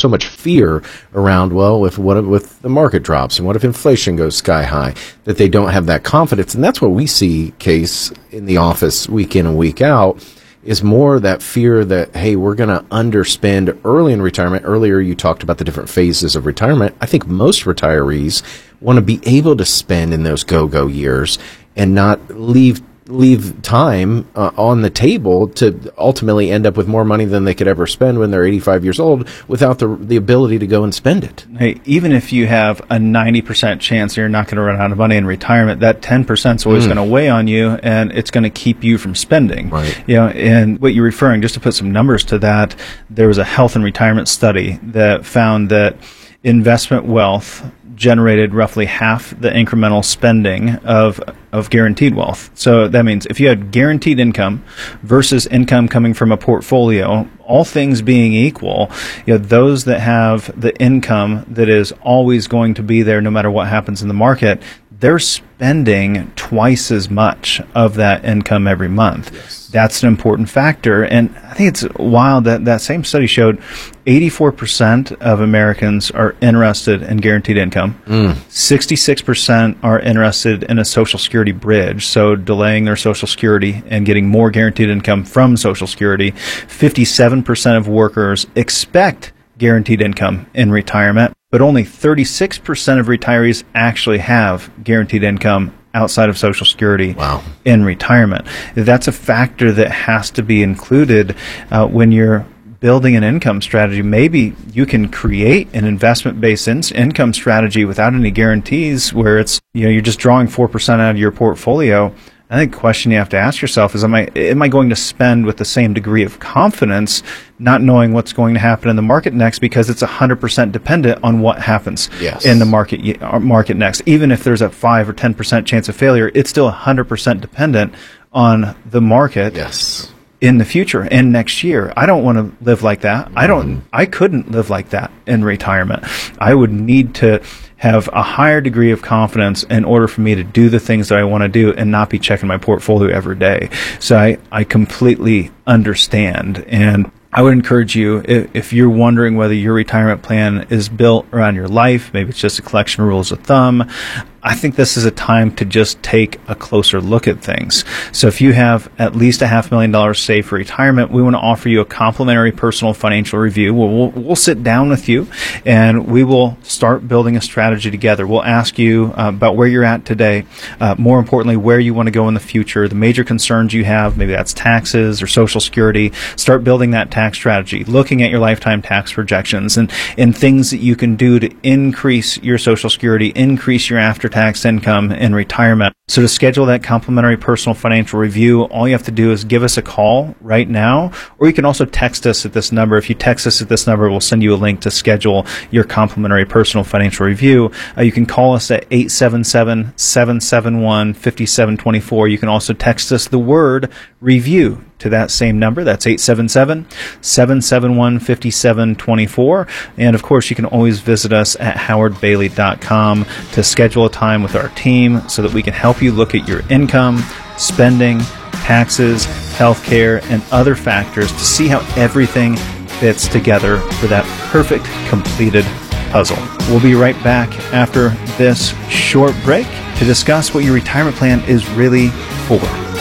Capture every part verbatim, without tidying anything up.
so much fear around, well, if what if the market drops and what if inflation goes sky high, that they don't have that confidence. And that's what we see, Case, in the office week in and week out, is more that fear that, hey, we're going to underspend early in retirement. Earlier, you talked about the different phases of retirement. I think most retirees want to be able to spend in those go-go years and not leave leave time uh, on the table to ultimately end up with more money than they could ever spend when they're eighty-five years old without the the ability to go and spend it. Hey, even if you have a ninety percent chance you're not going to run out of money in retirement, that ten percent is always mm. going to weigh on you, and it's going to keep you from spending. Right. You know, and what you're referring, just to put some numbers to that, there was a health and retirement study that found that investment wealth generated roughly half the incremental spending of of guaranteed wealth. So that means if you had guaranteed income versus income coming from a portfolio, all things being equal, you know, those that have the income that is always going to be there no matter what happens in the market, they're spending twice as much of that income every month. Yes. That's an important factor. And I think it's wild that that same study showed eighty-four percent of Americans are interested in guaranteed income. Mm. sixty-six percent are interested in a Social Security bridge, so delaying their Social Security and getting more guaranteed income from Social Security. fifty-seven percent of workers expect guaranteed income in retirement, but only thirty-six percent of retirees actually have guaranteed income outside of Social Security wow. in retirement. That's a factor that has to be included uh, when you're building an income strategy. Maybe you can create an investment-based in- income strategy without any guarantees where it's, you know, you're just drawing four percent out of your portfolio. I think the question you have to ask yourself is, am I am I going to spend with the same degree of confidence, not knowing what's going to happen in the market next, because it's one hundred percent dependent on what happens yes. in the market market next. Even if there's a five or ten percent chance of failure, it's still one hundred percent dependent on the market. Yes. In the future and next year. I don't want to live like that. I don't, I couldn't live like that in retirement. I would need to have a higher degree of confidence in order for me to do the things that I want to do and not be checking my portfolio every day. So I, I completely understand. And I would encourage you, if, if you're wondering whether your retirement plan is built around your life, maybe it's just a collection of rules of thumb, I think this is a time to just take a closer look at things. So if you have at least a half million dollars saved for retirement, we want to offer you a complimentary personal financial review. We'll, we'll, we'll sit down with you and we will start building a strategy together. We'll ask you uh, about where you're at today, uh, more importantly, where you want to go in the future, the major concerns you have, maybe that's taxes or Social Security. Start building that tax strategy, looking at your lifetime tax projections and, and things that you can do to increase your Social Security, increase your after tax income in retirement. So to schedule that complimentary personal financial review, all you have to do is give us a call right now, or you can also text us at this number. If you text us at this number, we'll send you a link to schedule your complimentary personal financial review. Uh, you can call us at eight seven seven, seven seven one, five seven two four. You can also text us the word review to that same number. That's eight seven seven, seven seven one, five seven two four. And of course, you can always visit us at howard bailey dot com to schedule a time with our team so that we can help you look at your income, spending, taxes, healthcare, and other factors to see how everything fits together for that perfect completed puzzle. We'll be right back after this short break to discuss what your retirement plan is really for.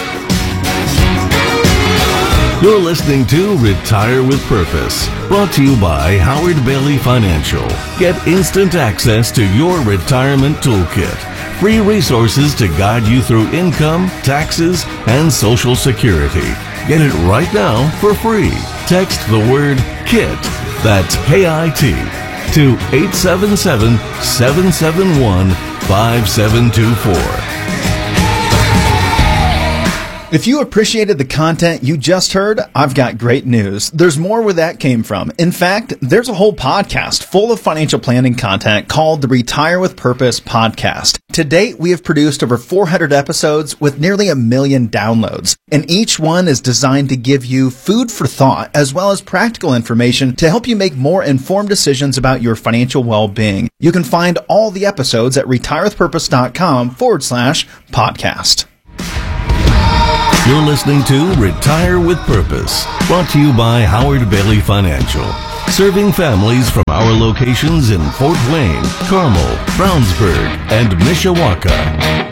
You're listening to Retire with Purpose, brought to you by Howard Bailey Financial. Get instant access to your retirement toolkit. Free resources to guide you through income, taxes, and Social Security. Get it right now for free. Text the word KIT, that's K I T, to eight seven seven, seven seven one, five seven two four. If you appreciated the content you just heard, I've got great news. There's more where that came from. In fact, there's a whole podcast full of financial planning content called the Retire with Purpose podcast. To date, we have produced over four hundred episodes with nearly a million downloads, and each one is designed to give you food for thought as well as practical information to help you make more informed decisions about your financial well-being. You can find all the episodes at retirewithpurpose.com forward slash podcast. You're listening to Retire with Purpose, brought to you by Howard Bailey Financial, serving families from our our locations in Fort Wayne, Carmel, Brownsburg, and Mishawaka.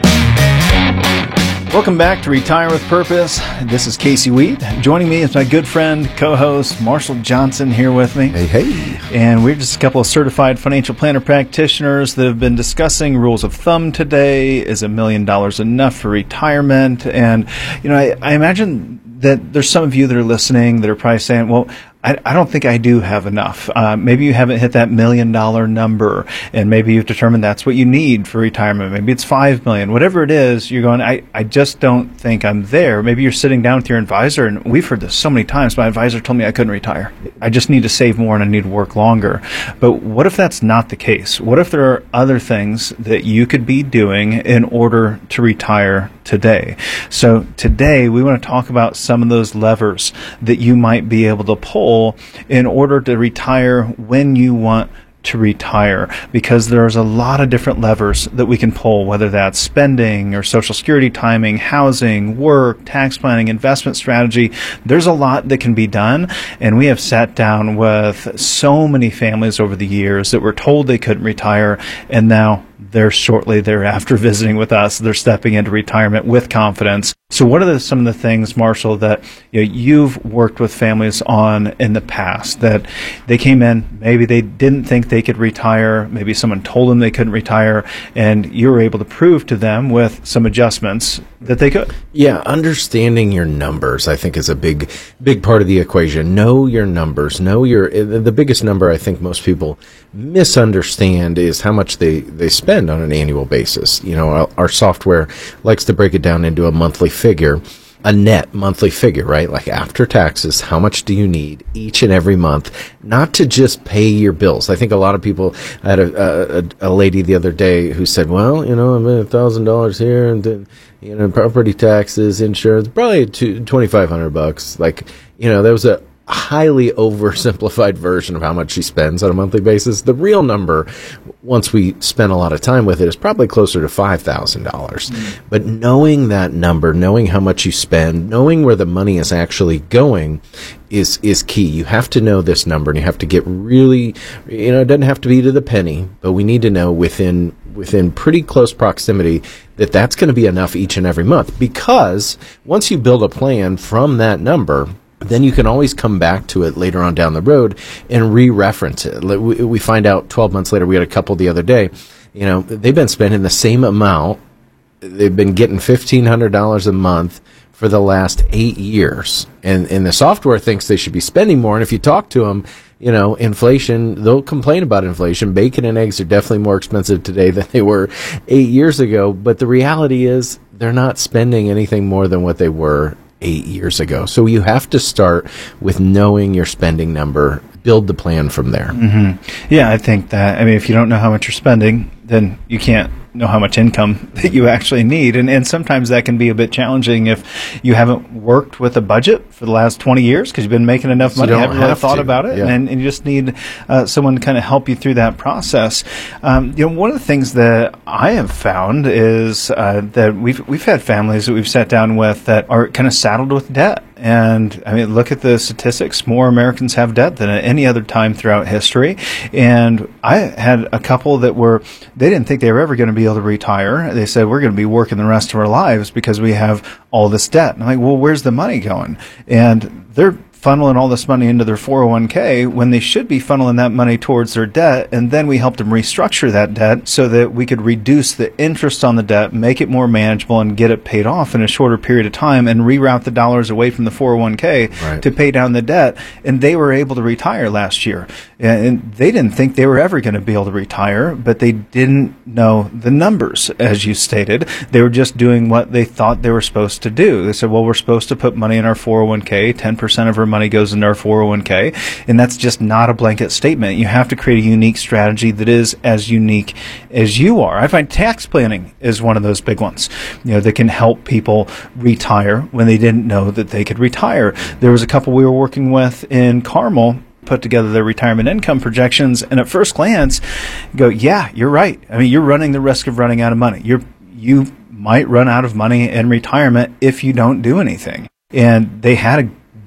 Welcome back to Retire with Purpose. This is Casey Wheat. Joining me is my good friend, co-host Marshall Johnson here with me. Hey, hey. And we're just a couple of certified financial planner practitioners that have been discussing rules of thumb today. Is a million dollars enough for retirement? And, you know, I, I imagine that there's some of you that are listening that are probably saying, well, I, I don't think I do have enough. Uh, maybe you haven't hit that million dollar number, and maybe you've determined that's what you need for retirement. Maybe it's five million. Whatever it is, you're going, I, I just don't think I'm there. Maybe you're sitting down with your advisor, and we've heard this so many times. My advisor told me I couldn't retire. I just need to save more and I need to work longer. But what if that's not the case? What if there are other things that you could be doing in order to retire today? So today we want to talk about some of those levers that you might be able to pull in order to retire when you want to retire, because there's a lot of different levers that we can pull, whether that's spending or Social Security timing, housing, work, tax planning, investment strategy. There's a lot that can be done, and we have sat down with so many families over the years that were told they couldn't retire, and now they're shortly thereafter visiting with us. They're stepping into retirement with confidence. So what are the, some of the things, Marshall, that you know, you've worked with families on in the past that they came in, maybe they didn't think they could retire, maybe someone told them they couldn't retire, and you were able to prove to them with some adjustments that they could? Yeah, understanding your numbers, I think, is a big, big part of the equation. Know your numbers. Know your, the biggest number I think most people misunderstand is how much they, they spend on an annual basis. You know, our, our software likes to break it down into a monthly figure, a net monthly figure, right? Like after taxes, how much do you need each and every month, not to just pay your bills. I think a lot of people, I had a, a, a lady the other day who said, well, you know, I'm a thousand dollars here and then, you know, property taxes, insurance, probably two, twenty-five hundred bucks. Like, you know, there was a highly oversimplified version of how much she spends on a monthly basis. The real number, once we spend a lot of time with it, is probably closer to five thousand dollars. Mm-hmm. But knowing that number, knowing how much you spend, knowing where the money is actually going is is key. You have to know this number, and you have to get really, you know, it doesn't have to be to the penny, but we need to know within within pretty close proximity that that's going to be enough each and every month. Because once you build a plan from that number, then you can always come back to it later on down the road and re-reference it. We find out twelve months later, we had a couple the other day, you know, they've been spending the same amount. They've been getting fifteen hundred dollars a month for the last eight years. And, and the software thinks they should be spending more. And if you talk to them, you know, inflation, they'll complain about inflation. Bacon and eggs are definitely more expensive today than they were eight years ago. But the reality is they're not spending anything more than what they were eight years ago. So you have to start with knowing your spending number, build the plan from there. Mm-hmm. Yeah, I think that, I mean, if you don't know how much you're spending, then you can't know how much income that you actually need. And, and sometimes that can be a bit challenging if you haven't worked with a budget for the last twenty years because you've been making enough money, you haven't really have thought to. about it, Yeah. and, and you just need uh, someone to kind of help you through that process. Um, you know, one of the things that I have found is uh, that we've we've had families that we've sat down with that are kind of saddled with debt. And I mean, look at the statistics. More Americans have debt than at any other time throughout history. And I had a couple that were, they didn't think they were ever going to be able to retire. They said, we're going to be working the rest of our lives because we have all this debt. And I'm like, well, where's the money going? And they're funneling all this money into their four oh one k when they should be funneling that money towards their debt. And then we helped them restructure that debt so that we could reduce the interest on the debt, make it more manageable, and get it paid off in a shorter period of time, and reroute the dollars away from the four oh one k Right. to pay down the debt. And they were able to retire last year. And they didn't think they were ever going to be able to retire, but they didn't know the numbers, as you stated. They were just doing what they thought they were supposed to do. They said, well, we're supposed to put money in our four oh one k. ten percent of our money goes into our four oh one k. And that's just not a blanket statement. You have to create a unique strategy that is as unique as you are. I find tax planning is one of those big ones, you know, that can help people retire when they didn't know that they could retire. There was a couple we were working with in Carmel, put together their retirement income projections, and at first glance, you go, yeah, you're right. I mean, you're running the risk of running out of money. You're, you might run out of money in retirement if you don't do anything. And they had a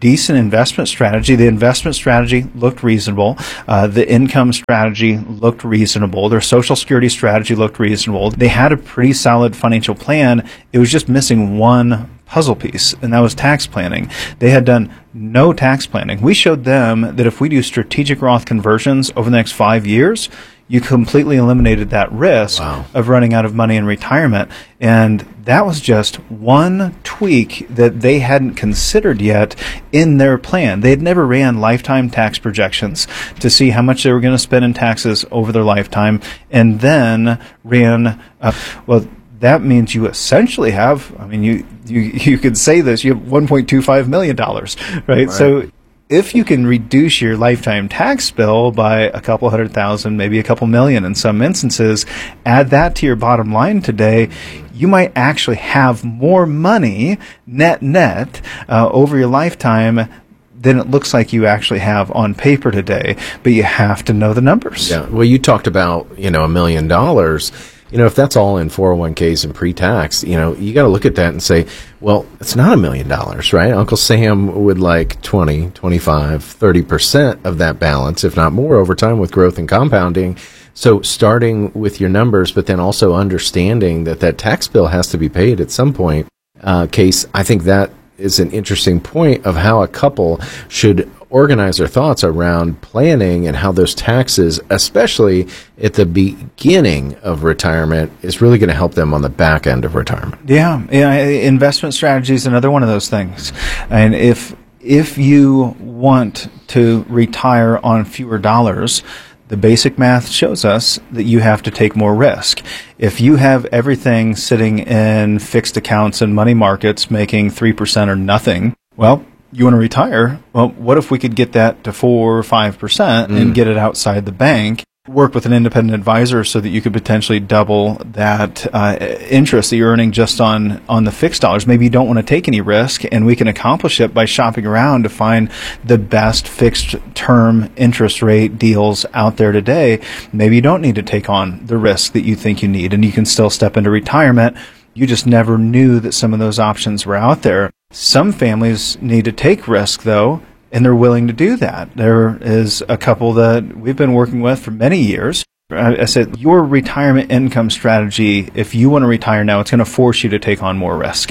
decent investment strategy. The investment strategy looked reasonable. Uh, the income strategy looked reasonable. Their Social Security strategy looked reasonable. They had a pretty solid financial plan. It was just missing one puzzle piece, and that was tax planning. They had done no tax planning. We showed them that if we do strategic Roth conversions over the next five years, you completely eliminated that risk Wow. of running out of money in retirement. And that was just one tweak that they hadn't considered yet in their plan. They had never ran lifetime tax projections to see how much they were going to spend in taxes over their lifetime, and then ran, uh, well, that means you essentially have, I mean, you, you, you could say this, you have one point two five million dollars, right? Right. So if you can reduce your lifetime tax bill by a couple hundred thousand, maybe a couple million in some instances, add that to your bottom line today, you might actually have more money net net uh, over your lifetime than it looks like you actually have on paper today. But you have to know the numbers. Yeah. Well, you talked about, you know, a million dollars. You know, if that's all in four oh one k's and pre-tax, you know, you got to look at that and say, well, it's not a million dollars, right? Uncle Sam would like twenty, twenty-five, thirty percent of that balance, if not more, over time with growth and compounding. So starting with your numbers, but then also understanding that that tax bill has to be paid at some point. Uh, Case, I think that is an interesting point of how a couple should organize their thoughts around planning and how those taxes, especially at the beginning of retirement, is really going to help them on the back end of retirement. Yeah, yeah. Investment strategy is another one of those things. And if if you want to retire on fewer dollars, the basic math shows us that you have to take more risk. If you have everything sitting in fixed accounts and money markets making three percent or nothing, well, you want to retire. Well, what if we could get that to four or five percent and get it outside the bank? Work with an independent advisor so that you could potentially double that uh, interest that you're earning just on, on the fixed dollars. Maybe you don't want to take any risk, and we can accomplish it by shopping around to find the best fixed term interest rate deals out there today. Maybe you don't need to take on the risk that you think you need, and you can still step into retirement. You just never knew that some of those options were out there. Some families need to take risk, though, and they're willing to do that. There is a couple that we've been working with for many years. I said, your retirement income strategy, if you want to retire now, it's going to force you to take on more risk.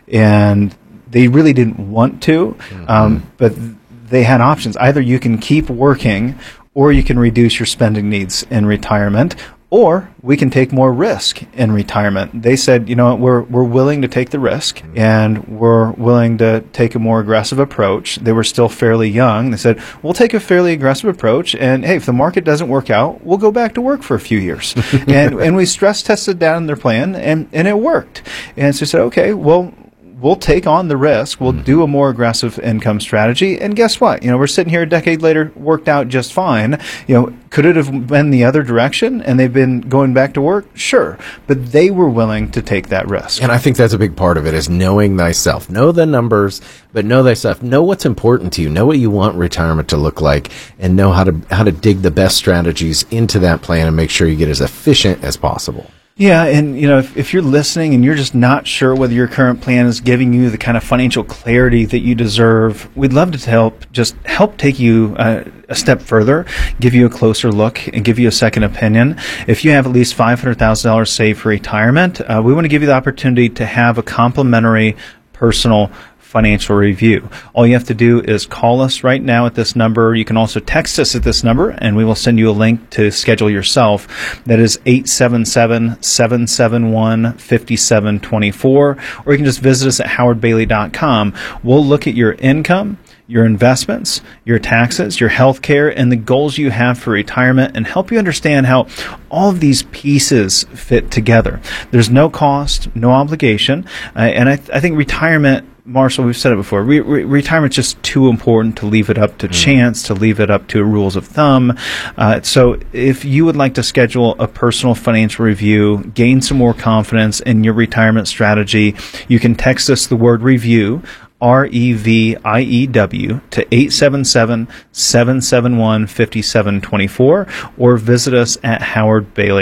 And they really didn't want to, mm-hmm. um, but they had options. Either you can keep working, or you can reduce your spending needs in retirement, or we can take more risk in retirement. They said, you know what, we're we're willing to take the risk, and we're willing to take a more aggressive approach. They were still fairly young. They said, we'll take a fairly aggressive approach, and hey, if the market doesn't work out, we'll go back to work for a few years. and and we stress tested down their plan, and, and it worked. And so they said, okay, well, we'll take on the risk. We'll mm-hmm. do a more aggressive income strategy. And guess what? You know, we're sitting here a decade later, worked out just fine. You know, could it have been the other direction and they've been going back to work? Sure. But they were willing to take that risk. And I think that's a big part of it, is knowing thyself. Know the numbers, but know thyself. Know what's important to you. Know what you want retirement to look like, and know how to how to dig the best strategies into that plan and make sure you get as efficient as possible. Yeah, and you know, if, if you're listening and you're just not sure whether your current plan is giving you the kind of financial clarity that you deserve, we'd love to help, just help take you uh, a step further, give you a closer look, and give you a second opinion. If you have at least five hundred thousand dollars saved for retirement, uh, we want to give you the opportunity to have a complimentary personal financial review. All you have to do is call us right now at this number. You can also text us at this number, and we will send you a link to schedule yourself. That is eight seven seven, seven seven one, five seven two four, or you can just visit us at howard bailey dot com. We'll look at your income, your investments, your taxes, your health care, and the goals you have for retirement, and help you understand how all of these pieces fit together. There's no cost, no obligation, uh, and I, th- I think retirement, Marshall, we've said it before, re- re- retirement's just too important to leave it up to mm. chance, to leave it up to rules of thumb. Uh, so if you would like to schedule a personal financial review, gain some more confidence in your retirement strategy, you can text us the word review, R E V I E W, to eight seven seven, seven seven one, five seven two four, or visit us at howard bailey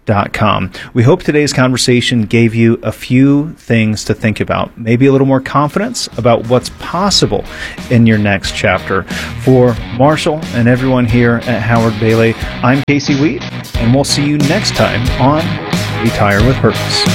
dot com. We hope today's conversation gave you a few things to think about, maybe a little more confidence about what's possible in your next chapter. For Marshall and everyone here at Howard Bailey, I'm Casey Wheat, and we'll see you next time on Retire with Purpose.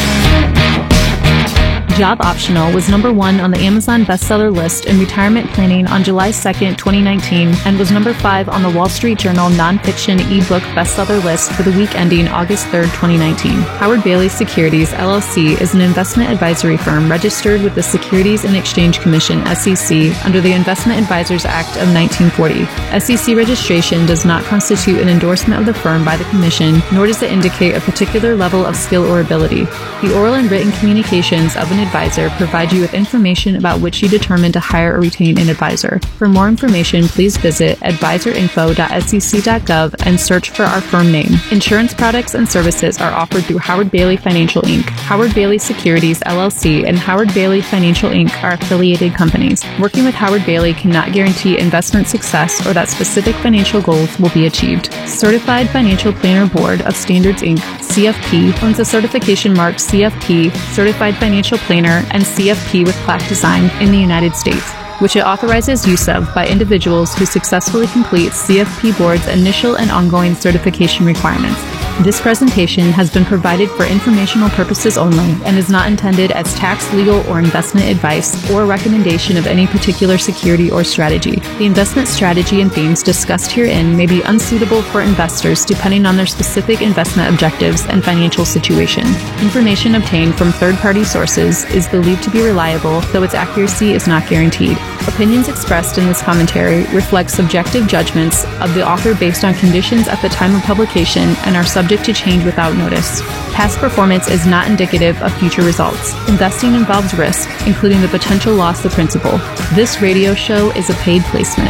Job Optional was number one on the Amazon bestseller list in retirement planning on July second, twenty nineteen, and was number five on the Wall Street Journal nonfiction ebook bestseller list for the week ending August third, twenty nineteen. Howard Bailey Securities, L L C is an investment advisory firm registered with the Securities and Exchange Commission, S E C, under the Investment Advisors Act of nineteen forty. S E C registration does not constitute an endorsement of the firm by the Commission, nor does it indicate a particular level of skill or ability. The oral and written communications of an advisor provide you with information about which you determine to hire or retain an advisor. For more information, please visit advisor info dot s e c dot gov and search for our firm name. Insurance products and services are offered through Howard Bailey Financial Incorporated. Howard Bailey Securities, L L C, and Howard Bailey Financial Incorporated are affiliated companies. Working with Howard Bailey cannot guarantee investment success or that specific financial goals will be achieved. Certified Financial Planner Board of Standards Incorporated, C F P, owns a certification marked C F P, Certified Financial Planner, and C F P with plaque design in the United States, which it authorizes use of by individuals who successfully complete C F P Board's initial and ongoing certification requirements. This presentation has been provided for informational purposes only and is not intended as tax, legal, or investment advice or recommendation of any particular security or strategy. The investment strategy and themes discussed herein may be unsuitable for investors depending on their specific investment objectives and financial situation. Information obtained from third-party sources is believed to be reliable, though its accuracy is not guaranteed. Opinions expressed in this commentary reflect subjective judgments of the author based on conditions at the time of publication and are subject to change without notice. Past performance is not indicative of future results. Investing involves risk, including the potential loss of principal. This radio show is a paid placement.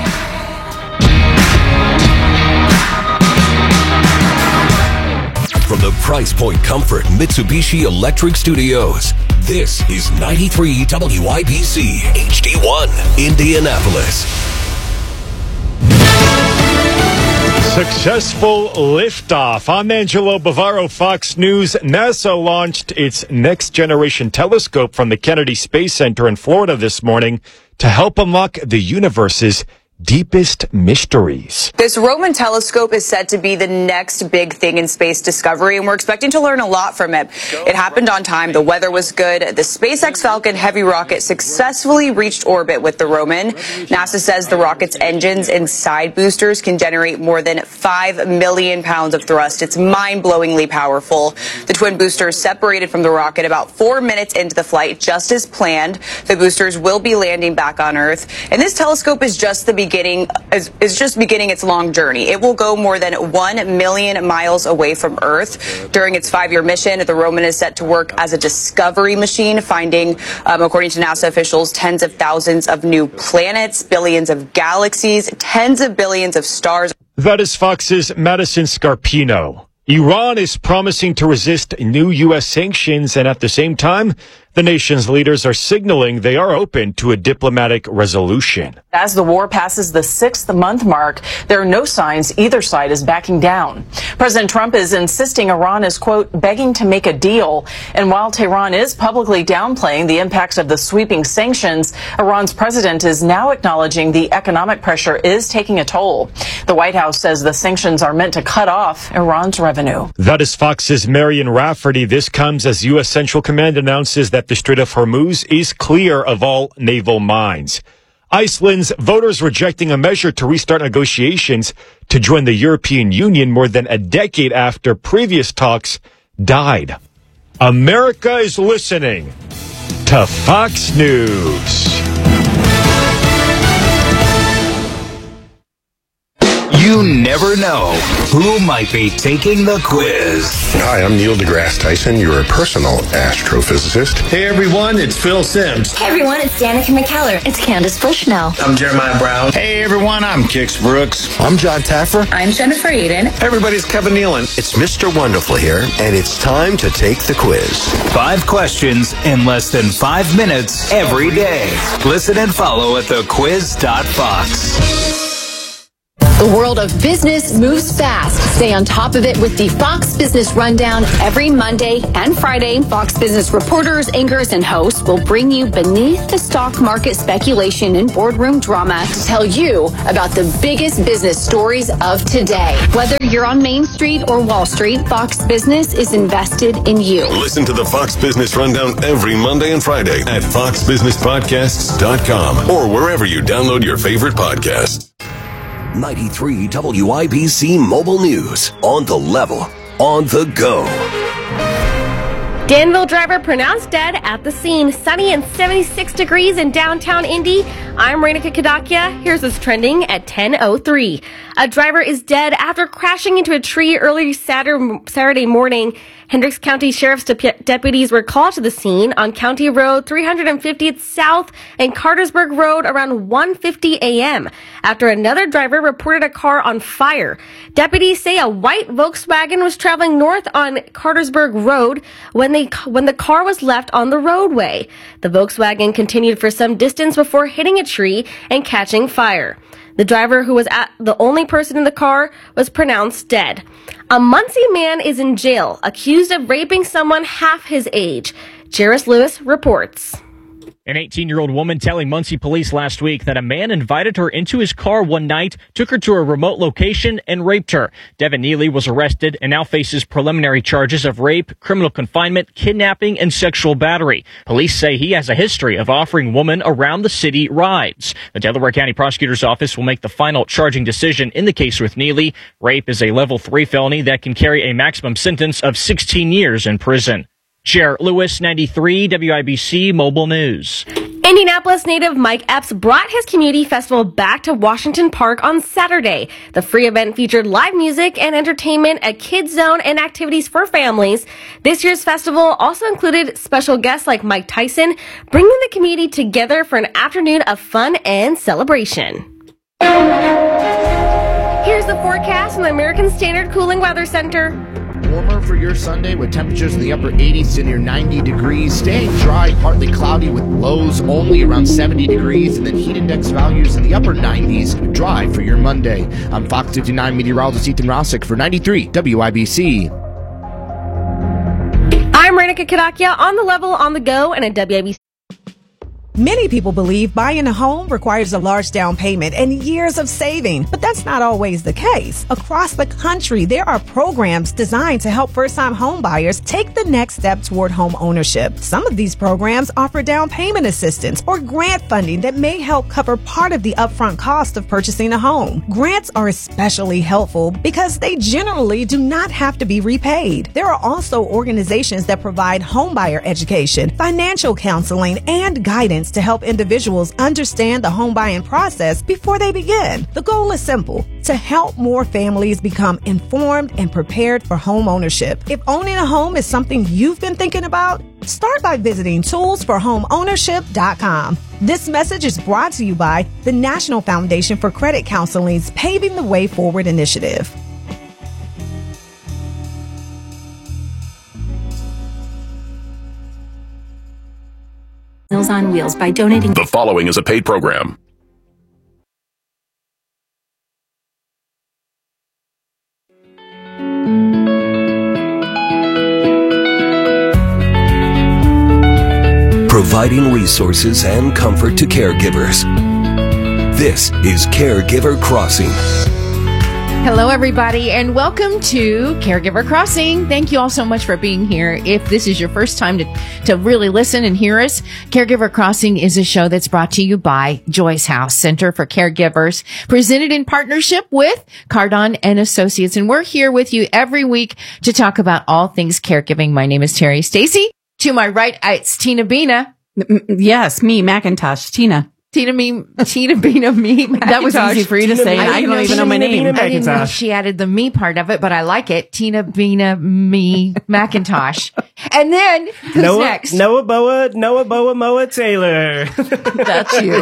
From the Price Point Comfort Mitsubishi Electric Studios, this is ninety-three W I B C H D one, Indianapolis. Successful liftoff. I'm Angelo Bavaro, Fox News. NASA launched its Next Generation Telescope from the Kennedy Space Center in Florida this morning to help unlock the universe's deepest mysteries. This Roman telescope is said to be the next big thing in space discovery, and we're expecting to learn a lot from it. It happened on time. The weather was good. The SpaceX Falcon Heavy rocket successfully reached orbit with the Roman. NASA says the rocket's engines and side boosters can generate more than five million pounds of thrust. It's mind-blowingly powerful. The twin boosters separated from the rocket about four minutes into the flight, just as planned. The boosters will be landing back on Earth, and this telescope is just the beginning. Beginning is, is just beginning its long journey. It will go more than one million miles away from Earth. During its five-year mission, the Roman is set to work as a discovery machine, finding, um, according to NASA officials, tens of thousands of new planets, billions of galaxies, tens of billions of stars. That is Fox's Madison Scarpino. Iran is promising to resist new U S sanctions, and at the same time, the nation's leaders are signaling they are open to a diplomatic resolution. As the war passes the sixth month mark, there are no signs either side is backing down. President Trump is insisting Iran is, quote, begging to make a deal. And while Tehran is publicly downplaying the impacts of the sweeping sanctions, Iran's president is now acknowledging the economic pressure is taking a toll. The White House says the sanctions are meant to cut off Iran's revenue. That is Fox's Marion Rafferty. This comes as U S Central Command announces that the Strait of Hormuz is clear of all naval mines. Iceland's voters rejecting a measure to restart negotiations to join the European Union more than a decade after previous talks died. America is listening to Fox News. You never know who might be taking the quiz. Hi, I'm Neil deGrasse Tyson, your personal astrophysicist. Hey everyone, it's Phil Sims. Hey everyone, it's Danica McKellar. It's Candace Bushnell. I'm Jeremiah Brown. Hey everyone, I'm Kix Brooks. I'm John Taffer. I'm Jennifer Aiden. Hey everybody, it's Kevin Nealon. It's Mister Wonderful here, and it's time to take the quiz. Five questions in less than five minutes every day. Listen and follow at the quiz dot fox. The world of business moves fast. Stay on top of it with the Fox Business Rundown every Monday and Friday. Fox Business reporters, anchors, and hosts will bring you beneath the stock market speculation and boardroom drama to tell you about the biggest business stories of today. Whether you're on Main Street or Wall Street, Fox Business is invested in you. Listen to the Fox Business Rundown every Monday and Friday at fox business podcasts dot com or wherever you download your favorite podcasts. ninety-three W I B C Mobile News. On the level. On the go. Danville driver pronounced dead at the scene. Sunny and seventy-six degrees in downtown Indy. I'm Renika Kadakia. Here's what's trending at ten oh three. A driver is dead after crashing into a tree early Saturday morning. Hendricks County Sheriff's de- deputies were called to the scene on County Road three hundred fiftieth South and Cartersburg Road around one fifty a.m. after another driver reported a car on fire. Deputies say a white Volkswagen was traveling north on Cartersburg Road when they when the car was left on the roadway. The Volkswagen continued for some distance before hitting a tree and catching fire. The driver, who was at the only person in the car, was pronounced dead. A Muncie man is in jail, accused of raping someone half his age. Jairus Lewis reports. An eighteen-year-old woman telling Muncie police last week that a man invited her into his car one night, took her to a remote location, and raped her. Devin Neely was arrested and now faces preliminary charges of rape, criminal confinement, kidnapping, and sexual battery. Police say he has a history of offering women around the city rides. The Delaware County Prosecutor's Office will make the final charging decision in the case with Neely. Rape is a level three felony that can carry a maximum sentence of sixteen years in prison. Jared Lewis, ninety-three W I B C Mobile News. Indianapolis native Mike Epps brought his community festival back to Washington Park on Saturday. The free event featured live music and entertainment, a kids zone, and activities for families. This year's festival also included special guests like Mike Tyson, bringing the community together for an afternoon of fun and celebration. Here's the forecast from the American Standard Cooling Weather Center. Warmer for your Sunday with temperatures in the upper eighties to near ninety degrees. Staying dry, partly cloudy with lows only around seventy degrees. And then heat index values in the upper nineties. Dry for your Monday. I'm Fox fifty-nine meteorologist Ethan Rossick for ninety-three W I B C. I'm Renika Kadakia on the level, on the go, and at W I B C. Many people believe buying a home requires a large down payment and years of saving, but that's not always the case. Across the country, there are programs designed to help first-time home buyers take the next step toward home ownership. Some of these programs offer down payment assistance or grant funding that may help cover part of the upfront cost of purchasing a home. Grants are especially helpful because they generally do not have to be repaid. There are also organizations that provide homebuyer education, financial counseling, and guidance to help individuals understand the home buying process before they begin. The goal is simple: to help more families become informed and prepared for home ownership. If owning a home is something you've been thinking about, start by visiting tools for home ownership dot com. This message is brought to you by the National Foundation for Credit Counseling's Paving the Way Forward initiative. Meals on Wheels by donating. The following is a paid program. Providing resources and comfort to caregivers. This is Caregiver Crossing. Hello, everybody, and welcome to Caregiver Crossing. Thank you all so much for being here. If this is your first time to, to really listen and hear us, Caregiver Crossing is a show that's brought to you by Joyce House Center for Caregivers, presented in partnership with Cardon and Associates. And we're here with you every week to talk about all things caregiving. My name is Terry Stacy. To my right, it's Tina Bina. Yes, me, Macintosh, Tina. Tina me, Tina Bina me. Macintosh. That was easy for you to Tina say. Bina, I don't even know my name. I didn't know she added the me part of it, but I like it. Tina Bina me Macintosh. And then who's Noah, next? Noah Boa, Noah Boa Moa Taylor. That's you.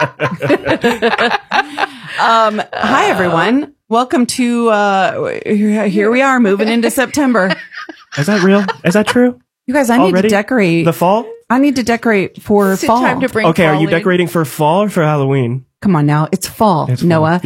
um, hi everyone. Welcome to uh here we are moving into September. Is that real? Is that true? You guys, I need Already? to decorate. The fall? I need to decorate for Is it fall. time to bring okay, fall are you in? decorating for fall or for Halloween? Come on now. It's fall, It's fall. Noah. Yeah.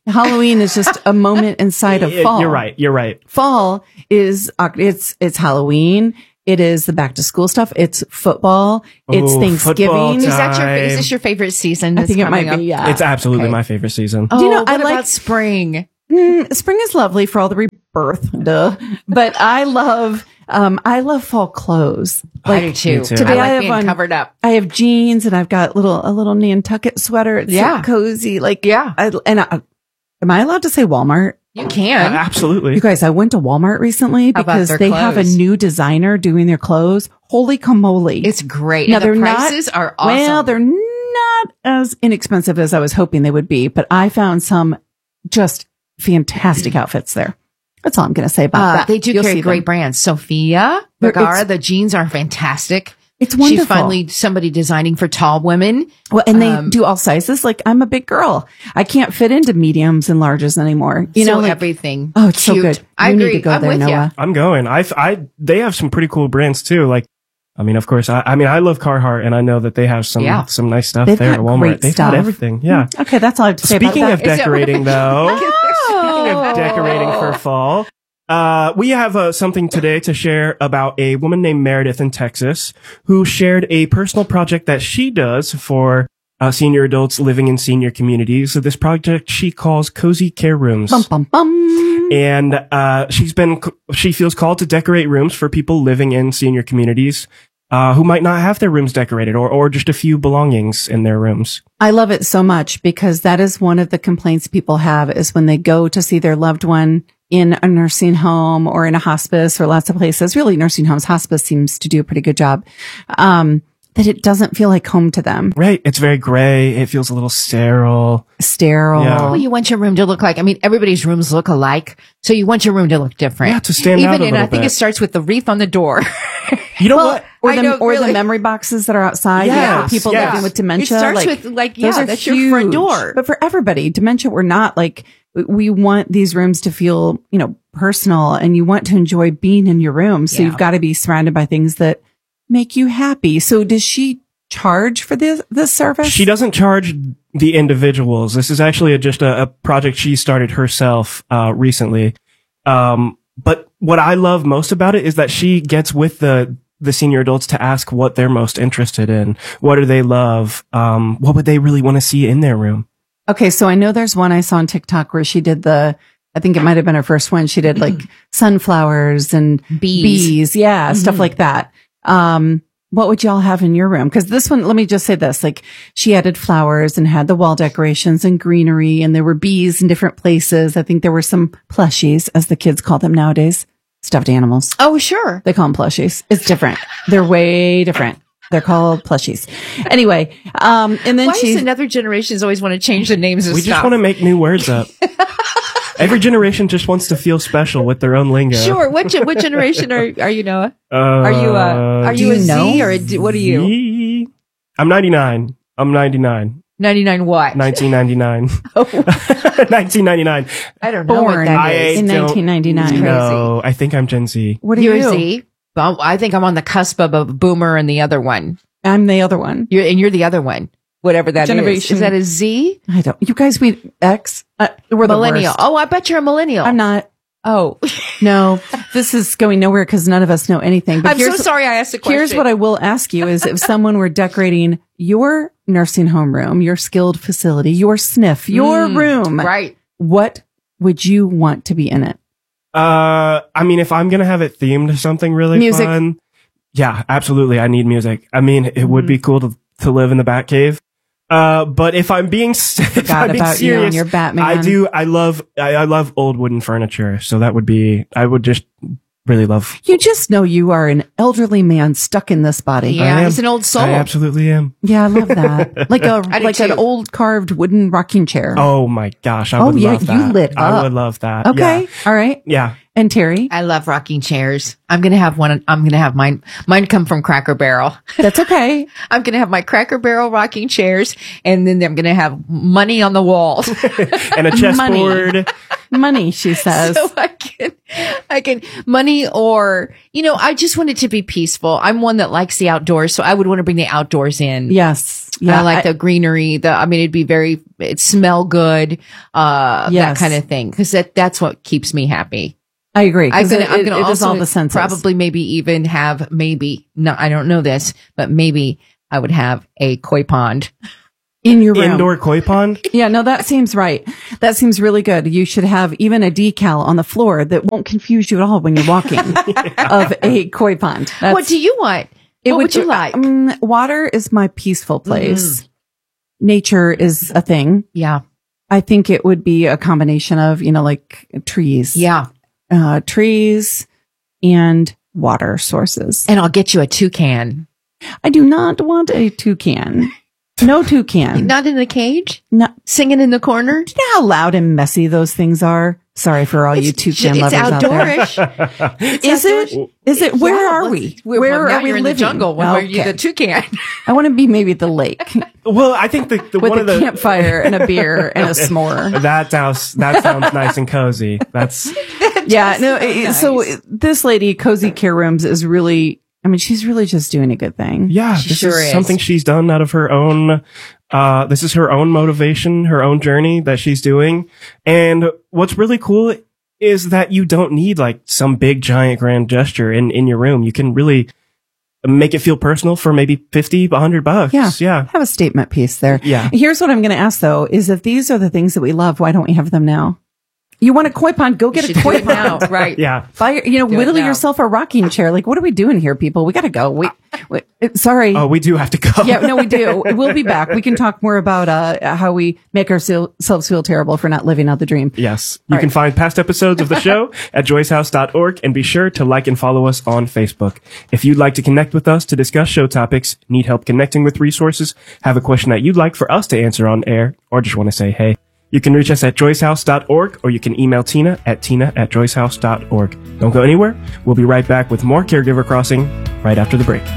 Halloween is just a moment inside of It- fall. You're right. You're right. Fall is, uh, it's, it's Halloween. It is the back to school stuff. It's football. It's Ooh, Thanksgiving. football Is that your, time. is this your favorite season? I that's think it coming might be, up? yeah. It's absolutely Okay. my favorite season. Oh, you know, what I about like- spring? Mm, spring is lovely for all the rebirth, duh. But I love, um, I love fall clothes. I do too. Me too. Today I like I have being on, covered up. I have jeans and I've got little, a little Nantucket sweater. It's Yeah. so cozy. Like, Yeah. I, and I, am I allowed to say Walmart? You can. Uh, absolutely. You guys, I went to Walmart recently How about because their they have a clothes? new designer doing their clothes. Holy camole. It's great. Now, and the they're not- prices are awesome. Well, they're not as inexpensive as I was hoping they would be, but I found some just fantastic outfits there. That's all I'm going to say about Uh, that. they do You'll carry see great them. brands. Sophia They're- Vergara, it's- the jeans are fantastic. It's She wonderful. finally somebody designing for tall women. Well, and they Um, do all sizes. Like I'm a big girl. I can't fit into mediums and larges anymore. You so know, like, everything. oh, it's so Cute. good. I You agree. need to go I'm there, with Noah. ya. I'm going. I, I, they have some pretty cool brands too. Like, I mean, of course, I, I mean, I love Carhartt and I know that they have some, Yeah. some nice stuff They've there got at Walmart. great They've stuff. got everything. Yeah. Okay, that's all I have to say Speaking about of that. decorating though, Oh. speaking of decorating for fall, uh, we have uh, something today to share about a woman named Meredith in Texas who shared a personal project that she does for uh, senior adults living in senior communities. So this project she calls Cozy Care Rooms. Bum, bum, bum. And uh, she's been, she feels called to decorate rooms for people living in senior communities uh, who might not have their rooms decorated or, or just a few belongings in their rooms. I love it so much because that is one of the complaints people have is when they go to see their loved one in a nursing home or in a hospice or lots of places, really nursing homes, hospice seems to do a pretty good job. Um, that it doesn't feel like home to them. Right. It's very gray. It feels a little sterile. Sterile. Yeah. Well, you want your room to look like, I mean, everybody's rooms look alike. So you want your room to look different. Yeah, to stand Even, out a and little I think bit. it starts with the wreath on the door. You know Well, what? Or I the, know, or really. the memory boxes that are outside you know, Yes, for people yes. living with dementia. It starts like, with, like, those yeah, are that's your front huge. door. But for everybody, dementia, we're not like, we want these rooms to feel, you know, personal and you want to enjoy being in your room. So Yeah. you've got to be surrounded by things that make you happy. So does she charge for this, this service? She doesn't charge the individuals. This is actually a, just a, a project she started herself uh, recently. Um, but what I love most about it is that she gets with the the senior adults to ask what they're most interested in. What do they love? Um, what would they really want to see in their room? Okay, so I know there's one I saw on TikTok where she did the, I think it might have been her first one. She did like sunflowers and Bees. bees, yeah, stuff Mhm. like that. Um, what would y'all have in your room? Because this one, let me just say this: like she added flowers and had the wall decorations and greenery, and there were bees in different places. I think there were some plushies, as the kids call them nowadays, stuffed animals. Oh, sure. They call them plushies. It's different. They're way different. They're called plushies. Anyway, um, and then Why she does another generations always want to change the names of We stuff? just want to make new words up. Every generation just wants to feel special with their own lingo. Sure. What ge- what generation are are you, Noah? Uh, Are you a are do you a you Z know? or a D, what are you? Z? I'm ninety-nine. I'm ninety-nine. ninety-nine what? nineteen ninety-nine. Oh, nineteen ninety-nine. I don't know what Born that I is. in don't nineteen ninety-nine. No, I think I'm Gen Z. What are You're you? a Z. Well, I think I'm on the cusp of a boomer and the other one. I'm the other one. You're and you're the other one. Whatever that is. Generation. Is that a Z? I don't. You guys, we X. Uh, we're the Millennial. worst. Oh, I bet you're a millennial. I'm not. Oh, No, this is going nowhere because none of us know anything. But I'm so here's- sorry I asked the question. Here's what I will ask you: is if someone were decorating your nursing home room, your skilled facility, your sniff, your Mm, room, right. what would you want to be in it? Uh, I mean, if I'm gonna have it themed to something really Music. fun, yeah, absolutely. I need music. I mean, it would be cool to to live in the Batcave. Uh, but if I'm being, if Forgot I'm being about you and serious, your Batman. I do. I love. I, I love old wooden furniture. So that would be. I would just really love. You just know you are an elderly man stuck in this body. Yeah, I am. he's an old soul. I absolutely am. Yeah, I love that. Like a I do like an too. old carved wooden rocking chair. Oh my gosh, I Oh, would yeah, love you that. lit I up. would love that. Okay, all right. Yeah. And Terry, I love rocking chairs. I'm gonna have one. I'm gonna have mine. Mine come from Cracker Barrel. that's okay. I'm gonna have my Cracker Barrel rocking chairs, and then I'm gonna have money on the walls. And a chessboard. Money, she says. So I can, I I can money or, you know, I just want it to be peaceful. I'm one that likes the outdoors, so I would want to bring the outdoors in. Yes. Yeah. I like I, the greenery. The, I mean, it'd be very, it'd smell good, uh, yes. that kind of thing. Cause that, that's what keeps me happy. I agree. I'm gonna, it, I'm gonna it also all the senses. probably maybe even have maybe, no, I don't know this, but maybe I would have a koi pond. In your room. Indoor koi pond? Yeah, no, that seems right. That seems really good. You should have even a decal on the floor that won't confuse you at all when you're walking yeah. of a koi pond. That's, what do you want? What would, would you like? Um, water is my peaceful place. Mm. Nature is a thing. Yeah. I think it would be a combination of, you know, like trees. Yeah. Uh, trees and water sources. And I'll get you a toucan. I do not want a toucan. No toucan. Not in a cage? No. Singing in the corner? Do you know how loud and messy those things are? Sorry for all it's, you toucan it's lovers outdoorish. out there. It's Is outdoorish. it? Is it? Where yeah, are we? Where, where well, are we you're living? In the jungle. Where okay. are you the toucan? I want to be maybe at the lake. Well, I think the, the with one a of the campfire and a beer and a s'more. That sounds that sounds nice and cozy. That's yeah. No. Nice. So this lady, Cozy Care Rooms, is really. I mean, she's really just doing a good thing. Yeah, she this sure is, is something she's done out of her own. Uh, this is her own motivation, her own journey that she's doing. And what's really cool is that you don't need like some big giant grand gesture in, in your room. You can really make it feel personal for maybe fifty, a hundred bucks. Yeah. Yeah. Have a statement piece there. Yeah. Here's what I'm going to ask though, is if these are the things that we love, why don't we have them now? You want a koi pond? Go get a koi pond. Now, right? Yeah. Buy, you know, Do whittle yourself a rocking chair. Like, what are we doing here, people? We got to go. We, we, sorry. Oh, we do have to go. Yeah, no, we do. We'll be back. We can talk more about uh, how we make ourselves feel terrible for not living out the dream. Yes. You All can right. find past episodes of the show at joyce house dot org and be sure to like and follow us on Facebook. If you'd like to connect with us to discuss show topics, need help connecting with resources, have a question that you'd like for us to answer on air, or just want to say hey, you can reach us at joyce house dot org or you can email Tina at tina at joyce house dot org. Don't go anywhere. We'll be right back with more Caregiver Crossing right after the break.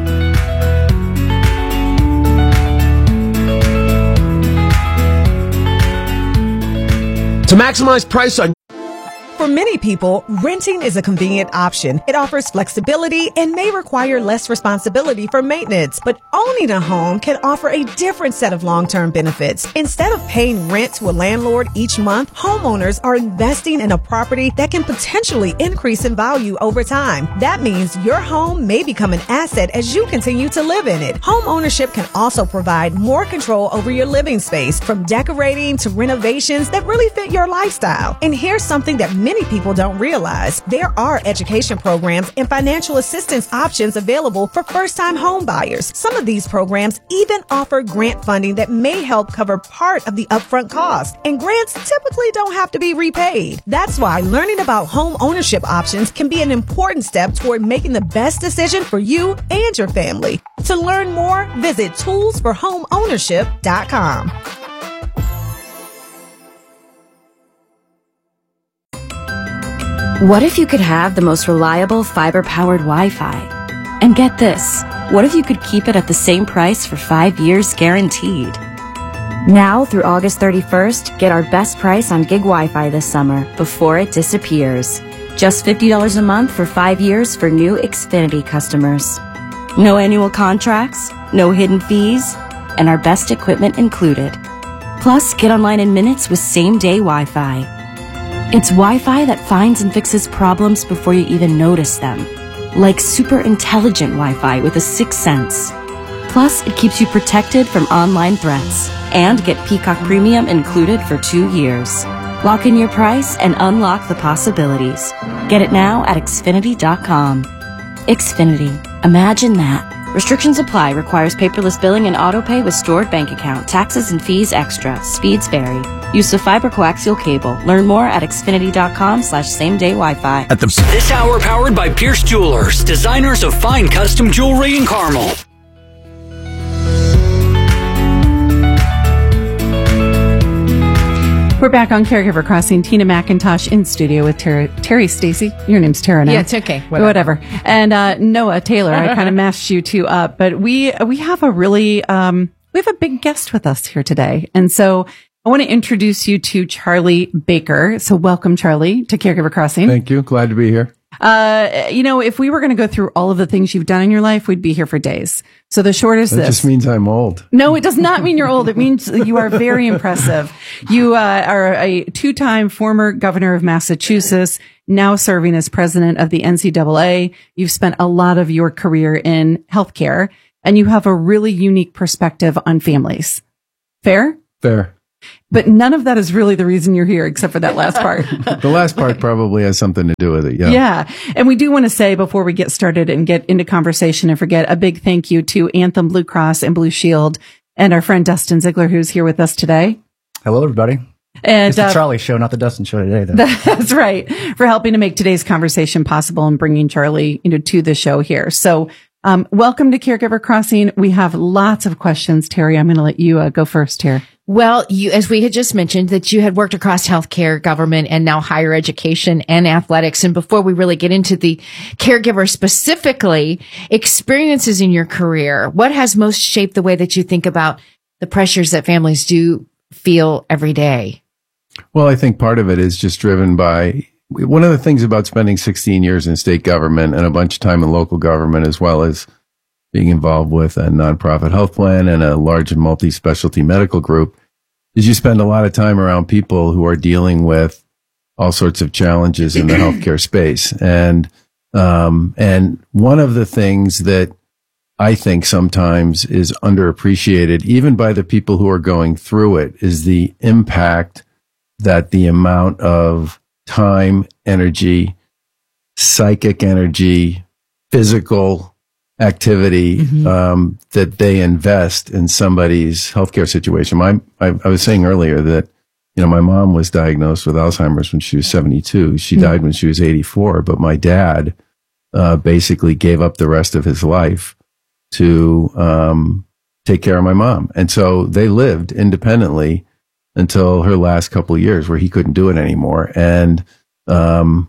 To maximize price on For many people, renting is a convenient option. It offers flexibility and may require less responsibility for maintenance. But owning a home can offer a different set of long-term benefits. Instead of paying rent to a landlord each month, homeowners are investing in a property that can potentially increase in value over time. That means your home may become an asset as you continue to live in it. Home ownership can also provide more control over your living space, from decorating to renovations that really fit your lifestyle. And here's something that many people don't realize. There are education programs and financial assistance options available for first-time home buyers. Some of these programs even offer grant funding that may help cover part of the upfront cost. And grants typically don't have to be repaid. That's why learning about home ownership options can be an important step toward making the best decision for you and your family. To learn more, visit tools for home ownership dot com. What if you could have the most reliable fiber-powered Wi-Fi? And get this, what if you could keep it at the same price for five years guaranteed? Now through August thirty-first, get our best price on gig Wi-Fi this summer before it disappears. Just fifty dollars a month for five years for new Xfinity customers. No annual contracts, no hidden fees, and our best equipment included. Plus, get online in minutes with same-day Wi-Fi. It's Wi-Fi that finds and fixes problems before you even notice them. Like super intelligent Wi-Fi with a sixth sense. Plus, it keeps you protected from online threats. And get Peacock Premium included for two years. Lock in your price and unlock the possibilities. Get it now at Xfinity dot com. Xfinity. Imagine that. Restrictions apply. Requires paperless billing and autopay with stored bank account. Taxes and fees extra. Speeds vary. Use of fiber coaxial cable. Learn more at Xfinity dot com slash same day Wi-Fi. at the This hour powered by Pierce Jewelers, designers of fine custom jewelry in Carmel. We're back on Caregiver Crossing. Tina McIntosh in studio with Terry, Terry Stacy. Your name's Tara now. Yeah, it's okay. Whatever. Whatever. And uh, Noah Taylor. I kind of mashed you two up, but we we have a really um we have a big guest with us here today, and so I want to introduce you to Charlie Baker. So welcome, Charlie, to Caregiver Crossing. Thank you. Glad to be here. Uh, you know, if we were going to go through all of the things you've done in your life, we'd be here for days. So the short is that this. That just means I'm old. No, it does not mean you're old. It means you are very impressive. You uh, are a two-time former governor of Massachusetts, now serving as president of the N C double A. You've spent a lot of your career in healthcare, and you have a really unique perspective on families. Fair? Fair. But none of that is really the reason you're here, except for that last part. The last part probably has something to do with it. Yeah. Yeah. And we do want to say before we get started and get into conversation and forget, a big thank you to Anthem Blue Cross and Blue Shield and our friend Dustin Ziegler, who's here with us today. Hello, everybody. And it's the uh, Charlie show, not the Dustin show today, though. That's right. For helping to make today's conversation possible and bringing Charlie, you know, to the show here. So, um, welcome to Caregiver Crossing. We have lots of questions. Terry, I'm going to let you uh, go first here. Well, you, as we had just mentioned, that you had worked across healthcare, government, and now higher education and athletics. And before we really get into the caregiver specifically, experiences in your career, what has most shaped the way that you think about the pressures that families do feel every day? Well, I think part of it is just driven by one of the things about spending sixteen years in state government and a bunch of time in local government, as well as being involved with a nonprofit health plan and a large multi-specialty medical group, is you spend a lot of time around people who are dealing with all sorts of challenges in the healthcare space. And, um, and one of the things that I think sometimes is underappreciated, even by the people who are going through it, is the impact that the amount of time, energy, psychic energy, physical activity mm-hmm. um, that they invest in somebody's healthcare situation. My, I, I was saying earlier that, you know, my mom was diagnosed with Alzheimer's when she was seventy-two. She mm-hmm. died when she was eighty-four, but my dad uh, basically gave up the rest of his life to um, take care of my mom. And so they lived independently until her last couple of years where he couldn't do it anymore. And um,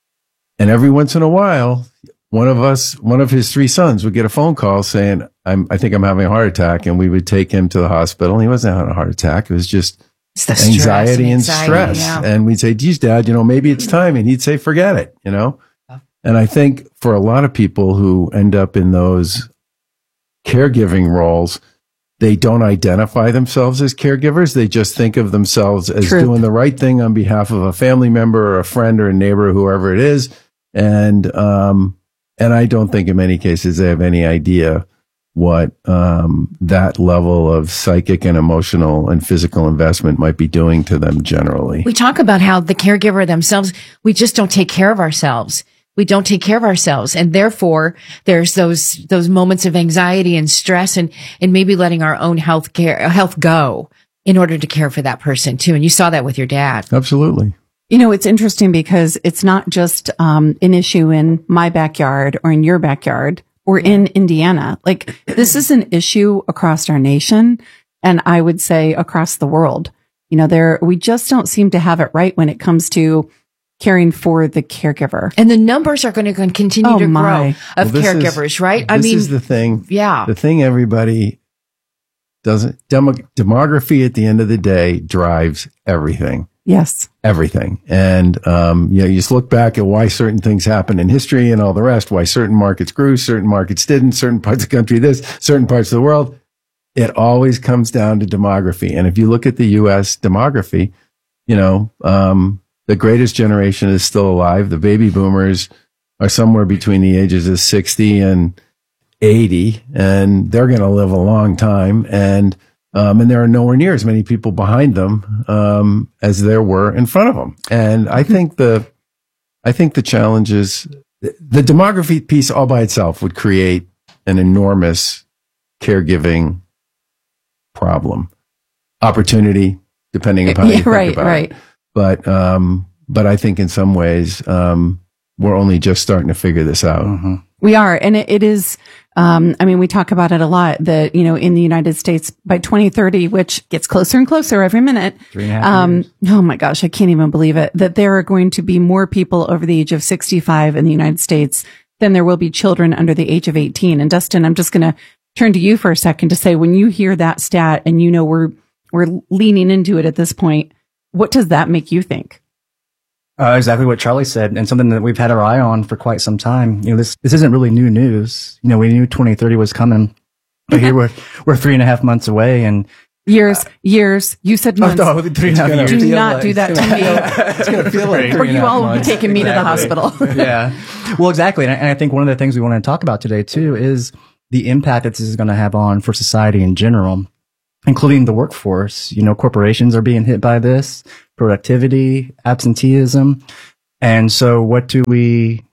and every once in a while, one of us, one of his three sons would get a phone call saying, I'm, I think I'm having a heart attack. And we would take him to the hospital. He wasn't having a heart attack. It was just anxiety, stress and, and anxiety, stress. Yeah. And we'd say, geez, Dad, you know, maybe it's time. And he'd say, forget it, you know? And I think for a lot of people who end up in those caregiving roles, they don't identify themselves as caregivers. They just think of themselves as True. doing the right thing on behalf of a family member or a friend or a neighbor, whoever it is. And, um, And I don't think in many cases they have any idea what um, that level of psychic and emotional and physical investment might be doing to them generally. We talk about how the caregiver themselves, we just don't take care of ourselves. We don't take care of ourselves. And therefore, there's those those moments of anxiety and stress and, and maybe letting our own health care, health go in order to care for that person too. And you saw that with your dad. Absolutely. You know, it's interesting because it's not just um, an issue in my backyard or in your backyard or in Indiana. Like, this is an issue across our nation, and I would say across the world. You know, there we just don't seem to have it right when it comes to caring for the caregiver. And the numbers are going to continue oh to my. grow of well, caregivers, is, right? I mean, this is the thing. Yeah. The thing everybody doesn't, demo, demography at the end of the day drives everything. Yes. Everything. And, um, you know, you just look back at why certain things happened in history and all the rest, why certain markets grew, certain markets didn't, certain parts of the country this, certain parts of the world. It always comes down to demography. And if you look at the U S demography, you know, um, the greatest generation is still alive. The baby boomers are somewhere between the ages of sixty and eighty, and they're going to live a long time. And, Um, and there are nowhere near as many people behind them um, as there were in front of them. And I think the, I think the challenges, the demography piece all by itself would create an enormous caregiving problem, opportunity, depending upon how you yeah, think right, about right. it. But, um, but I think in some ways um, we're only just starting to figure this out. Mm-hmm. We are, and it, it is. Um, I mean, we talk about it a lot that, you know, in the United States by twenty thirty, which gets closer and closer every minute. Three and a half um, years. Oh my gosh, I can't even believe it, that there are going to be more people over the age of sixty-five in the United States than there will be children under the age of eighteen. And Dustin, I'm just going to turn to you for a second to say, when you hear that stat and you know we're, we're leaning into it at this point. What does that make you think? Uh, exactly what Charlie said, and something that we've had our eye on for quite some time. You know, this this isn't really new news. You know, we knew twenty thirty was coming, but here we're we're three and a half months away, and years, uh, years. You said months. Oh, no, three and a half years. Do not like, do that to me. It's going to feel like or you all will be taking me exactly. to the hospital. Yeah, well, exactly, and I, and I think one of the things we want to talk about today too is the impact that this is going to have on for society in general, including the workforce. You know, corporations are being hit by this. Productivity, absenteeism. And so what do we